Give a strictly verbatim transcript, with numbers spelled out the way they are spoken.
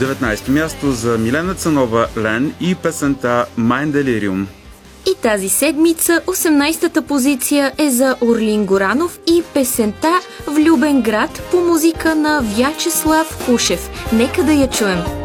деветнайсето място за Милена Цанова, Лен и песента Mein Delirium. И тази седмица осемнайсетата позиция е за Орлин Горанов и песента Влюбен град по музика на Вячеслав Кушев. Нека да я чуем.